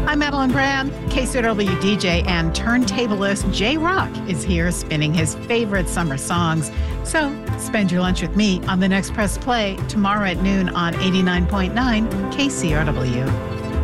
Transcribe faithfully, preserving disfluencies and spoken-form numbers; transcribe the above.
I'm Madeline Brand. K C R W D J and turntablist J Rock is here spinning his favorite summer songs. So spend your lunch with me on the next Press Play tomorrow at noon on eighty-nine point nine K C R W.